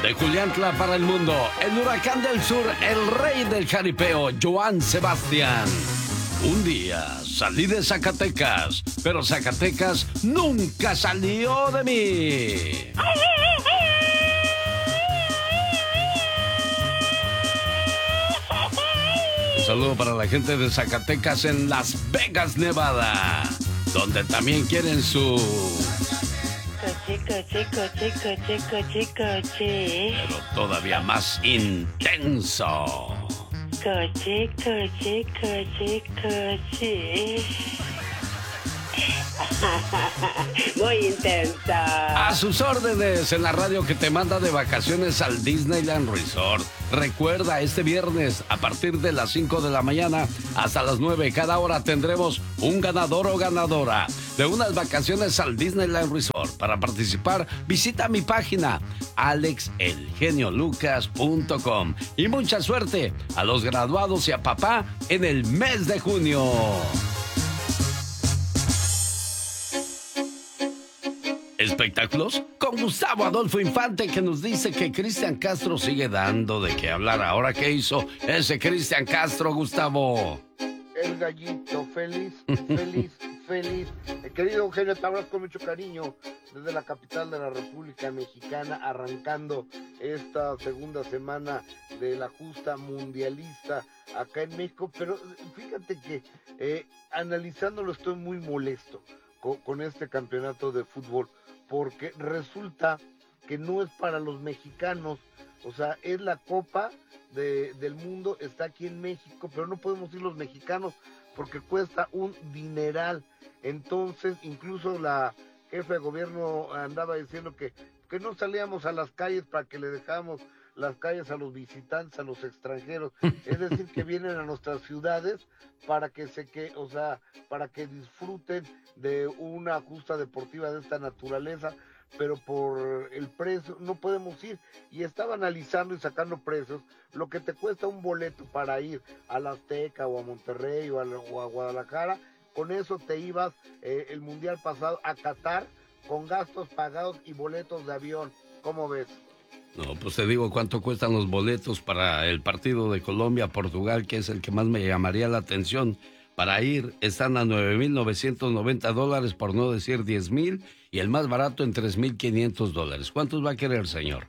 De Juliantla para el mundo, el huracán del sur, el rey del jaripeo, Joan Sebastián. Un día salí de Zacatecas, pero Zacatecas nunca salió de mí. Un saludo para la gente de Zacatecas en Las Vegas, Nevada, donde también quieren su... Pero todavía más intenso. Muy intensa. A sus órdenes en la radio que te manda de vacaciones al Disneyland Resort. Recuerda, este viernes a partir de las 5 de la mañana hasta las 9, cada hora tendremos un ganador o ganadora de unas vacaciones al Disneyland Resort. Para participar, visita mi página alexelgeniolucas.com. Y mucha suerte a los graduados y a papá en el mes de junio. Espectáculos con Gustavo Adolfo Infante, que nos dice que Cristian Castro sigue dando de qué hablar. Ahora, ¿qué hizo ese Cristian Castro, Gustavo? El gallito feliz. Querido Eugenio, te abrazo con mucho cariño desde la capital de la República Mexicana, arrancando esta segunda semana de la justa mundialista acá en México. Pero fíjate que analizándolo estoy muy molesto con este campeonato de fútbol, porque resulta que no es para los mexicanos. O sea, es la Copa del Mundo, está aquí en México, pero no podemos ir los mexicanos porque cuesta un dineral. Entonces, incluso la jefa de gobierno andaba diciendo que no salíamos a las calles para que le dejáramos las calles a los visitantes, a los extranjeros. Es decir, que vienen a nuestras ciudades para que para que disfruten de una justa deportiva de esta naturaleza, pero por el precio no podemos ir. Y estaba analizando y sacando precios, lo que te cuesta un boleto para ir a la Azteca o a Monterrey o a Guadalajara. Con eso te ibas el mundial pasado a Qatar con gastos pagados y boletos de avión. ¿Cómo ves? No, pues te digo cuánto cuestan los boletos para el partido de Colombia-Portugal, que es el que más me llamaría la atención. Para ir están a $9,990, por no decir 10,000, y el más barato en $3,500. ¿Cuántos va a querer, señor?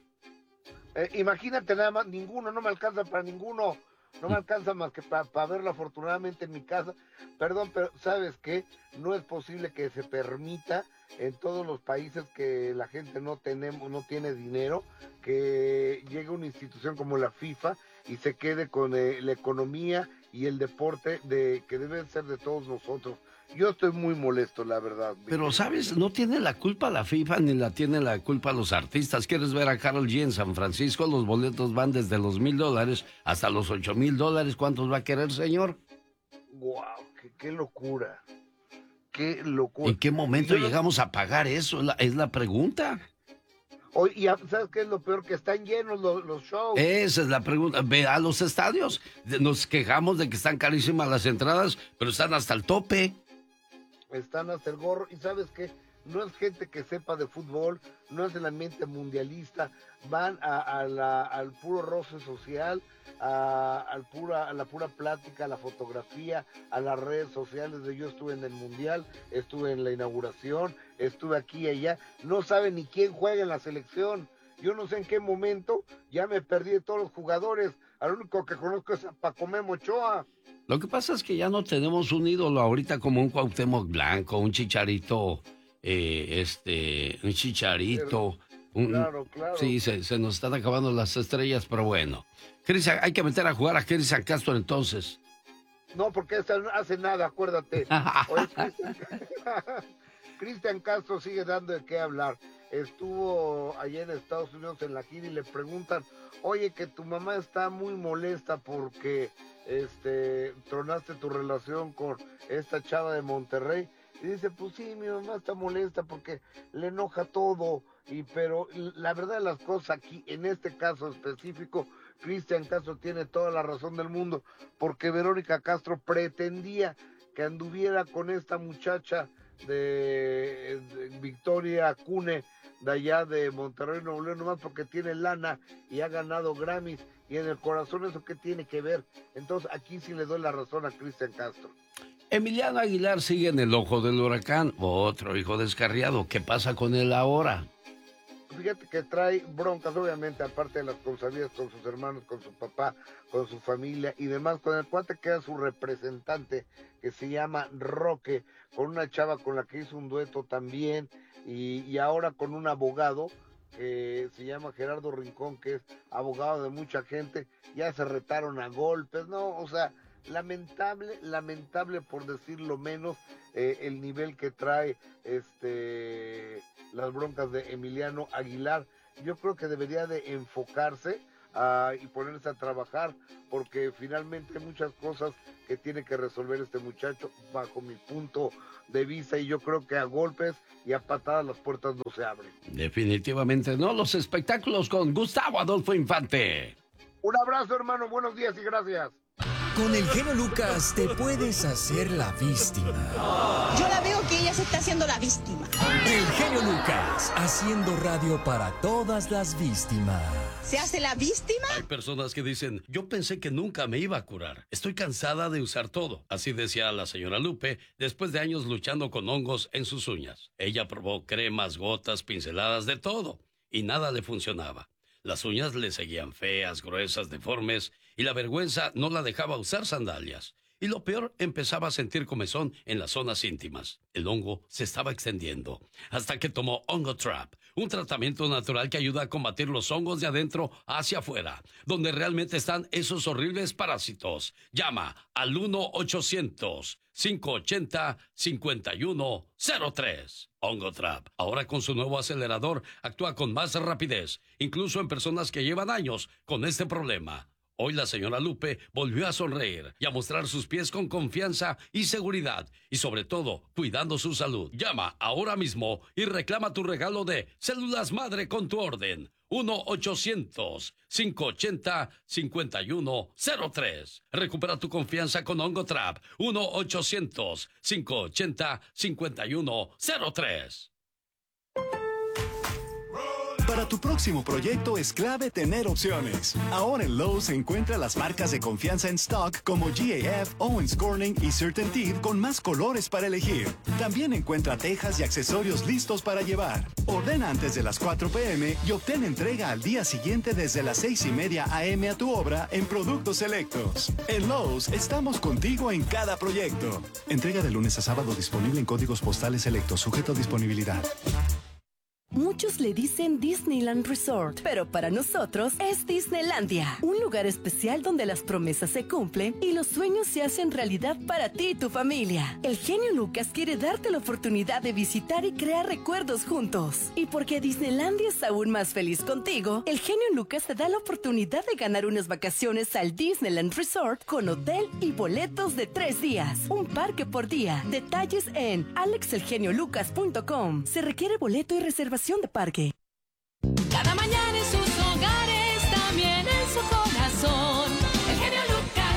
Imagínate nada más, ninguno, no me alcanza para ninguno. No me alcanza más que para verlo afortunadamente en mi casa. Perdón, pero ¿sabes qué? No es posible que se permita en todos los países que la gente no tiene dinero, que llegue una institución como la FIFA y se quede con la economía y el deporte que debe ser de todos nosotros. Yo estoy muy molesto, la verdad. Pero, ¿sabes? No tiene la culpa la FIFA ni la tiene la culpa los artistas. ¿Quieres ver a Karol G en San Francisco? Los boletos van desde los $1,000 hasta los $8,000. ¿Cuántos va a querer, señor? ¡Guau! ¡Qué locura! ¡Qué locura! ¿En qué momento llegamos a pagar eso? Es la pregunta. Oye, ¿y sabes qué es lo peor? Que están llenos los shows. Esa es la pregunta. Ve a los estadios. Nos quejamos de que están carísimas las entradas, pero están hasta el tope. Están hasta el gorro. ¿Y sabes qué? No es gente que sepa de fútbol, no es el ambiente mundialista. Van al puro roce social, a la pura plática, a la fotografía, a las redes sociales de yo estuve en el mundial, estuve en la inauguración, estuve aquí y allá. No saben ni quién juega en la selección. Yo no sé en qué momento ya me perdí de todos los jugadores. Al único que conozco es a Paco Memo Ochoa. Lo que pasa es que ya no tenemos un ídolo ahorita como un Cuauhtémoc Blanco, un Chicharito, un Chicharito. Claro. Sí, se nos están acabando las estrellas, pero bueno. Cristian, hay que meter a jugar a Cristian Castro entonces. No, porque esta no hace nada, acuérdate. Cristian Castro sigue dando de qué hablar. Estuvo allá en Estados Unidos en la gira y le preguntan, oye, que tu mamá está muy molesta porque tronaste tu relación con esta chava de Monterrey. Y dice, pues sí, mi mamá está molesta porque le enoja todo. Pero la verdad de las cosas aquí, en este caso específico, Cristian Castro tiene toda la razón del mundo, porque Verónica Castro pretendía que anduviera con esta muchacha de Victoria Cune, de allá de Monterrey, Nuevo León, nomás porque tiene lana y ha ganado Grammys, y en el corazón eso qué tiene que ver. Entonces aquí sí le doy la razón a Cristian Castro. Emiliano Aguilar sigue en el ojo del huracán, otro hijo descarriado. ¿Qué pasa con él ahora? Fíjate que trae broncas, obviamente, aparte de las consecuencias con sus hermanos, con su papá, con su familia y demás, con el cuate que era su representante, que se llama Roque, con una chava con la que hizo un dueto también, y ahora con un abogado que se llama Gerardo Rincón, que es abogado de mucha gente. Ya se retaron a golpes, ¿no? O sea, lamentable por decirlo menos, el nivel que trae las broncas de Emiliano Aguilar. Yo creo que debería de enfocarse y ponerse a trabajar, porque finalmente hay muchas cosas que tiene que resolver este muchacho bajo mi punto de vista, y yo creo que a golpes y a patadas las puertas no se abren. Definitivamente no. Los espectáculos con Gustavo Adolfo Infante. Un abrazo, hermano, buenos días y gracias. Con el genio Lucas te puedes hacer la víctima. Yo la veo que ella se está haciendo la víctima. El genio Lucas, haciendo radio para todas las víctimas. ¿Se hace la víctima? Hay personas que dicen, yo pensé que nunca me iba a curar. Estoy cansada de usar todo. Así decía la señora Lupe, después de años luchando con hongos en sus uñas. Ella probó cremas, gotas, pinceladas, de todo, y nada le funcionaba. Las uñas le seguían feas, gruesas, deformes, y la vergüenza no la dejaba usar sandalias. Y lo peor, empezaba a sentir comezón en las zonas íntimas. El hongo se estaba extendiendo, hasta que tomó Hongo Trap, un tratamiento natural que ayuda a combatir los hongos de adentro hacia afuera, donde realmente están esos horribles parásitos. Llama al 1-800-580-5103. Hongo Trap, ahora con su nuevo acelerador, actúa con más rapidez, incluso en personas que llevan años con este problema. Hoy la señora Lupe volvió a sonreír y a mostrar sus pies con confianza y seguridad, y sobre todo, cuidando su salud. Llama ahora mismo y reclama tu regalo de Células Madre con tu orden. 1-800-580-5103. Recupera tu confianza con Hongo Trap. 1-800-580-5103. Para tu próximo proyecto es clave tener opciones. Ahora en Lowe's encuentra las marcas de confianza en stock como GAF, Owens Corning y CertainTeed con más colores para elegir. También encuentra tejas y accesorios listos para llevar. Ordena antes de las 4 p.m. y obtén entrega al día siguiente desde las 6:30 a.m. a tu obra en productos selectos. En Lowe's estamos contigo en cada proyecto. Entrega de lunes a sábado, disponible en códigos postales selectos, sujeto a disponibilidad. Muchos le dicen Disneyland Resort, pero para nosotros es Disneylandia. Un lugar especial donde las promesas se cumplen y los sueños se hacen realidad para ti y tu familia. El genio Lucas quiere darte la oportunidad de visitar y crear recuerdos juntos. Y porque Disneylandia es aún más feliz contigo, el genio Lucas te da la oportunidad de ganar unas vacaciones al Disneyland Resort con hotel y boletos de 3 días. Un parque por día. Detalles en alexelgeniolucas.com. Se requiere boleto y reservación de parque. Cada mañana en sus hogares, también en su corazón, el genio Lucas.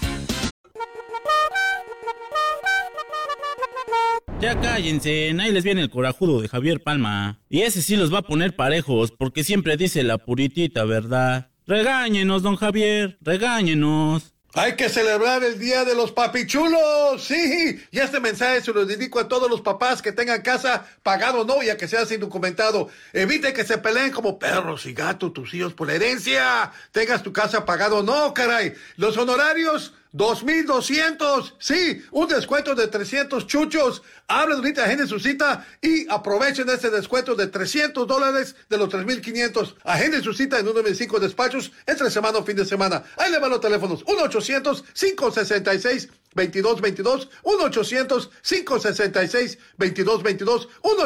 Ya cállense, ahí les viene el corajudo de Javier Palma. Y ese sí los va a poner parejos, porque siempre dice la puritita verdad. Regáñenos, don Javier, regáñenos. Hay que celebrar el Día de los Papichulos, sí, y este mensaje se lo dedico a todos los papás que tengan casa pagado o no, ya que sea sin documentado. Evite que se peleen como perros y gatos tus hijos por la herencia. Tengas tu casa pagado o no, caray. Los honorarios, 2,200, sí, un descuento de 300 chuchos. Hablen ahorita, agenden su cita y aprovechen este descuento de $300 de los 3,500. Agenden su cita en uno de mis 5 despachos entre semana o fin de semana. Ahí le van los teléfonos, 1-800-566-2222, 1-800-566-2222,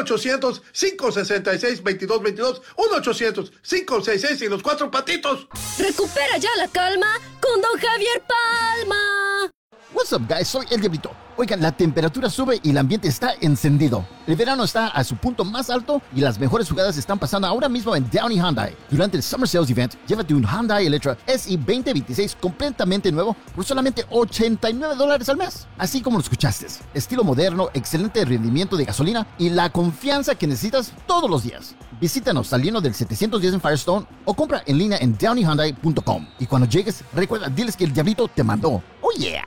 1-800-566-2222, 1-800-566 y los 4 patitos. Recupera ya la calma con don Javier Palma. What's up, guys? Soy El Diablito. Oigan, la temperatura sube y el ambiente está encendido. El verano está a su punto más alto y las mejores jugadas están pasando ahora mismo en Downey Hyundai. Durante el Summer Sales Event, llévate un Hyundai Elantra SI 2026 completamente nuevo por solamente $89 al mes. Así como lo escuchaste. Estilo moderno, excelente rendimiento de gasolina y la confianza que necesitas todos los días. Visítanos saliendo del 710 en Firestone o compra en línea en downeyhyundai.com. Y cuando llegues, recuerda, diles que El Diablito te mandó. ¡Oh, yeah!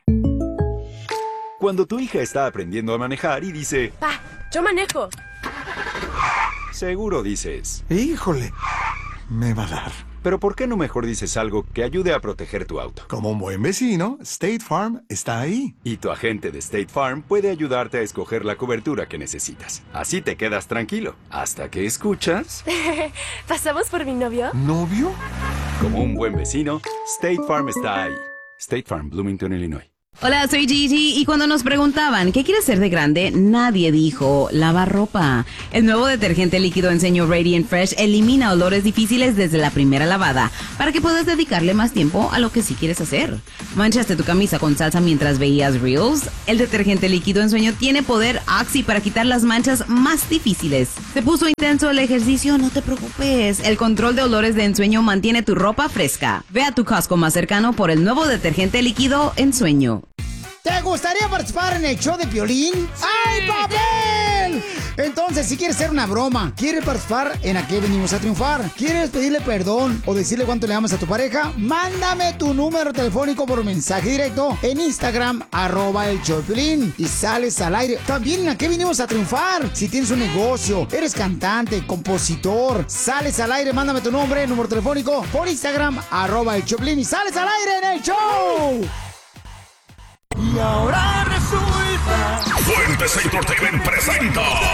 Cuando tu hija está aprendiendo a manejar y dice... ¡Pa, yo manejo! Seguro dices... ¡Híjole! Me va a dar. Pero ¿por qué no mejor dices algo que ayude a proteger tu auto? Como un buen vecino, State Farm está ahí. Y tu agente de State Farm puede ayudarte a escoger la cobertura que necesitas. Así te quedas tranquilo. Hasta que escuchas... ¿Pasamos por mi novio? ¿Novio? Como un buen vecino, State Farm está ahí. State Farm, Bloomington, Illinois. Hola, soy Gigi y cuando nos preguntaban ¿qué quieres ser de grande? Nadie dijo lavar ropa. El nuevo detergente líquido Ensueño Radiant Fresh elimina olores difíciles desde la primera lavada para que puedas dedicarle más tiempo a lo que sí quieres hacer. ¿Manchaste tu camisa con salsa mientras veías Reels? El detergente líquido Ensueño tiene poder Oxy para quitar las manchas más difíciles. ¿Te puso intenso el ejercicio? No te preocupes. El control de olores de Ensueño mantiene tu ropa fresca. Ve a tu Costco más cercano por el nuevo detergente líquido Ensueño. ¿Te gustaría participar en el show de Piolín? ¡Ay, papel! Entonces, si quieres hacer una broma, ¿quieres participar en A qué venimos a triunfar? ¿Quieres pedirle perdón o decirle cuánto le amas a tu pareja? Mándame tu número telefónico por mensaje directo en Instagram, @el show de Piolín, y sales al aire. También en A qué venimos a triunfar. Si tienes un negocio, eres cantante, compositor, sales al aire, mándame tu nombre, número telefónico por Instagram, @el show de Piolín, y sales al aire en el show. Y ahora resulta... Fuentes Entertainment presenta